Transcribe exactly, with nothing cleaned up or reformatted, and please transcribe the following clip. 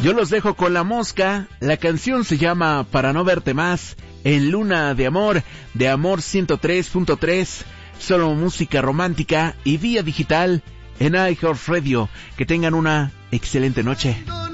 Yo los dejo con La Mosca. La canción se llama Para no verte más, en Luna de Amor, de Amor ciento tres punto tres. Solo música romántica y vía digital en iHeartRadio. Que tengan una excelente noche.